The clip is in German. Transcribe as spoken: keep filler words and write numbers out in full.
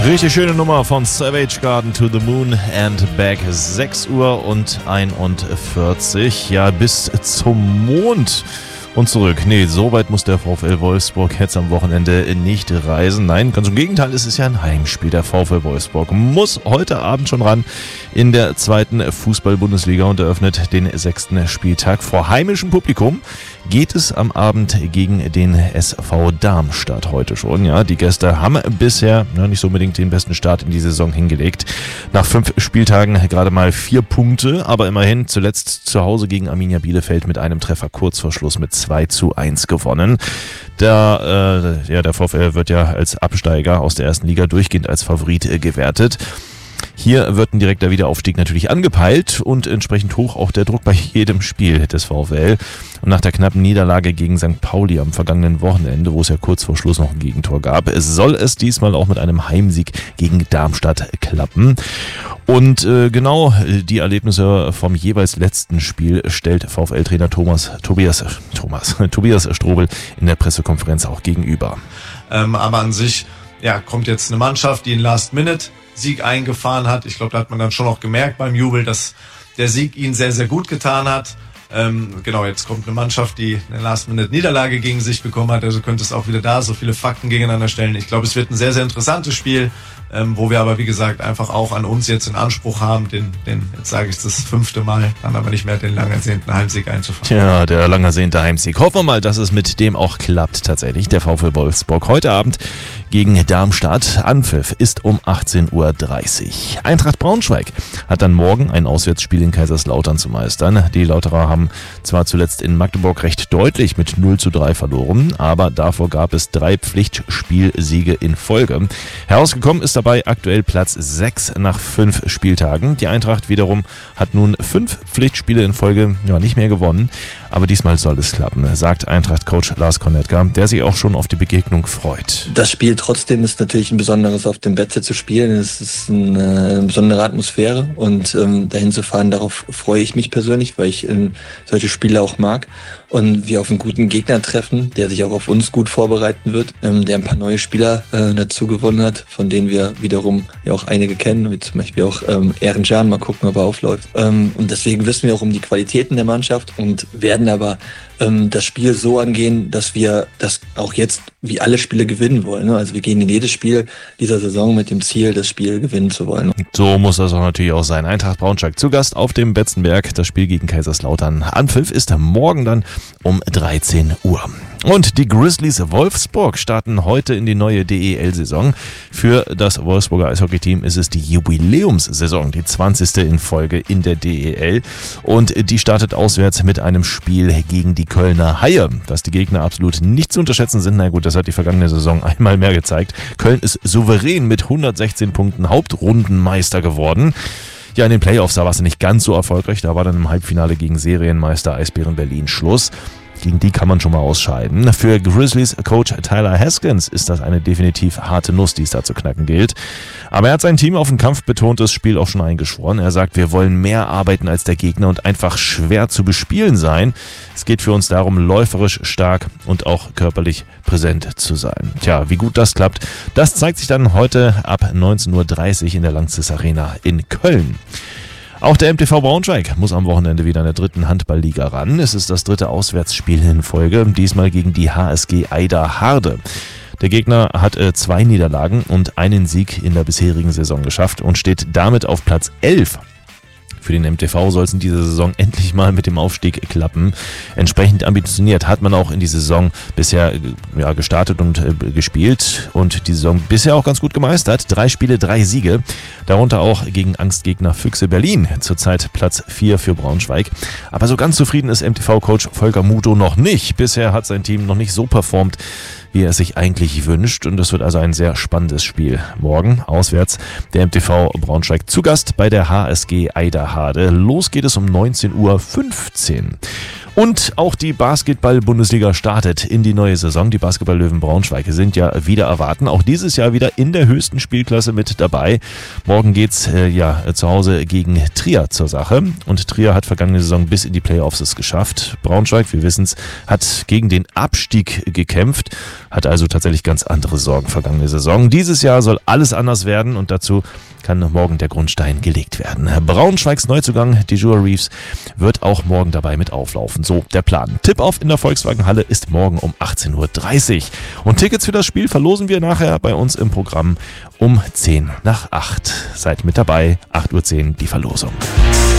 Richtig schöne Nummer von Savage Garden, To the Moon and Back. sechs Uhr und einundvierzig. Ja, bis zum Mond und zurück. Nee, so weit muss der VfL Wolfsburg jetzt am Wochenende nicht reisen. Nein, ganz im Gegenteil, es ist ja ein Heimspiel. Der VfL Wolfsburg muss heute Abend schon ran in der zweiten Fußball-Bundesliga und eröffnet den sechsten Spieltag. Vor heimischem Publikum geht es am Abend gegen den S V Darmstadt heute schon. Ja, die Gäste haben bisher ja, nicht so unbedingt den besten Start in die Saison hingelegt. Nach fünf Spieltagen gerade mal vier Punkte, aber immerhin zuletzt zu Hause gegen Arminia Bielefeld mit einem Treffer kurz vor Schluss mit zwei zu eins gewonnen. Der, äh, ja, der VfL wird ja als Absteiger aus der ersten Liga durchgehend als Favorit äh, gewertet. Hier wird ein direkter Wiederaufstieg natürlich angepeilt und entsprechend hoch auch der Druck bei jedem Spiel des VfL. Und nach der knappen Niederlage gegen Sankt Pauli am vergangenen Wochenende, wo es ja kurz vor Schluss noch ein Gegentor gab, soll es diesmal auch mit einem Heimsieg gegen Darmstadt klappen. Und äh, genau die Erlebnisse vom jeweils letzten Spiel stellt VfL-Trainer Thomas, Tobias, Thomas, Tobias Strobel in der Pressekonferenz auch gegenüber. Ähm, aber an sich ja, kommt jetzt eine Mannschaft, die in Last-Minute Sieg eingefahren hat. Ich glaube, da hat man dann schon auch gemerkt beim Jubel, dass der Sieg ihnen sehr, sehr gut getan hat. Ähm, genau, jetzt kommt eine Mannschaft, die eine Last-Minute-Niederlage gegen sich bekommen hat. Also könnte es auch wieder da so viele Fakten gegeneinander stellen. Ich glaube, es wird ein sehr, sehr interessantes Spiel, ähm, wo wir aber, wie gesagt, einfach auch an uns jetzt in Anspruch haben, den, den jetzt sage ich das fünfte Mal, dann aber nicht mehr den lang ersehnten Heimsieg einzufahren. Ja, der lang ersehnte Heimsieg. Hoffen wir mal, dass es mit dem auch klappt tatsächlich. Der VfL Wolfsburg heute Abend gegen Darmstadt. Anpfiff ist um achtzehn Uhr dreißig. Eintracht Braunschweig hat dann morgen ein Auswärtsspiel in Kaiserslautern zu meistern. Die Lauterer haben zwar zuletzt in Magdeburg recht deutlich mit null zu drei verloren, aber davor gab es drei Pflichtspielsiege in Folge. Herausgekommen ist dabei aktuell Platz sechs nach fünf Spieltagen. Die Eintracht wiederum hat nun fünf Pflichtspiele in Folge ja, nicht mehr gewonnen, aber diesmal soll es klappen, sagt Eintracht-Coach Lars Konetka, der sich auch schon auf die Begegnung freut. Das Spiel trotzdem ist natürlich ein besonderes, auf dem Betze zu spielen. Es ist eine, eine besondere Atmosphäre und ähm, dahin zu fahren, darauf freue ich mich persönlich, weil ich ähm, solche Spiele auch mag. Und wir auf einen guten Gegner treffen, der sich auch auf uns gut vorbereiten wird, ähm, der ein paar neue Spieler äh, dazu gewonnen hat, von denen wir wiederum ja auch einige kennen, wie zum Beispiel auch ähm, Ehrencan, mal gucken, ob er aufläuft. Ähm, und deswegen wissen wir auch um die Qualitäten der Mannschaft und werden aber ähm, das Spiel so angehen, dass wir das auch jetzt wie alle Spiele gewinnen wollen. Ne? Also wir gehen in jedes Spiel dieser Saison mit dem Ziel, das Spiel gewinnen zu wollen. So muss das auch natürlich auch sein. Eintracht Braunschweig zu Gast auf dem Betzenberg. Das Spiel gegen Kaiserslautern. Anpfiff ist morgen dann um dreizehn Uhr. Und die Grizzlies Wolfsburg starten heute in die neue D E L-Saison. Für das Wolfsburger Eishockey-Team ist es die Jubiläumssaison, die zwanzigste in Folge in der D E L. Und die startet auswärts mit einem Spiel gegen die Kölner Haie. Dass die Gegner absolut nicht zu unterschätzen sind, na gut, das hat die vergangene Saison einmal mehr gezeigt. Köln ist souverän mit hundertsechzehn Punkten Hauptrundenmeister geworden. Ja, in den Playoffs, da war es nicht ganz so erfolgreich. Da war dann im Halbfinale gegen Serienmeister Eisbären Berlin Schluss. Gegen die kann man schon mal ausscheiden. Für Grizzlies Coach Tyler Haskins ist das eine definitiv harte Nuss, die es da zu knacken gilt. Aber er hat sein Team auf ein kampfbetontes Spiel auch schon eingeschworen. Er sagt, wir wollen mehr arbeiten als der Gegner und einfach schwer zu bespielen sein. Es geht für uns darum, läuferisch stark und auch körperlich präsent zu sein. Tja, wie gut das klappt, das zeigt sich dann heute ab neunzehn Uhr dreißig in der Lanxess Arena in Köln. Auch der M T V Braunschweig muss am Wochenende wieder in der dritten Handballliga ran. Es ist das dritte Auswärtsspiel in Folge, diesmal gegen die H S G Eider Harde. Der Gegner hat äh, zwei Niederlagen und einen Sieg in der bisherigen Saison geschafft und steht damit auf Platz elf. Für den M T V soll es in dieser Saison endlich mal mit dem Aufstieg klappen. Entsprechend ambitioniert hat man auch in die Saison bisher ja, gestartet und äh, gespielt und die Saison bisher auch ganz gut gemeistert. Drei Spiele, drei Siege, darunter auch gegen Angstgegner Füchse Berlin. Zurzeit Platz vier für Braunschweig. Aber so ganz zufrieden ist M T V-Coach Volker Muto noch nicht. Bisher hat sein Team noch nicht so performt, wie er es sich eigentlich wünscht. Und es wird also ein sehr spannendes Spiel. Morgen auswärts der M T V Braunschweig zu Gast bei der H S G Eider Harde. Los geht es um neunzehn Uhr fünfzehn. Und auch die Basketball-Bundesliga startet in die neue Saison. Die Basketball-Löwen Braunschweig sind ja wieder erwarten. Auch dieses Jahr wieder in der höchsten Spielklasse mit dabei. Morgen geht's äh, ja zu Hause gegen Trier zur Sache. Und Trier hat vergangene Saison bis in die Playoffs es geschafft. Braunschweig, wir wissen's, hat gegen den Abstieg gekämpft. Hat also tatsächlich ganz andere Sorgen vergangene Saison. Dieses Jahr soll alles anders werden und dazu kann morgen der Grundstein gelegt werden. Braunschweigs Neuzugang, die Jura Reeves, wird auch morgen dabei mit auflaufen. So der Plan. Tip-Off in der Volkswagen-Halle ist morgen um achtzehn Uhr dreißig. Und Tickets für das Spiel verlosen wir nachher bei uns im Programm um zehn nach acht. Seid mit dabei, acht Uhr zehn die Verlosung.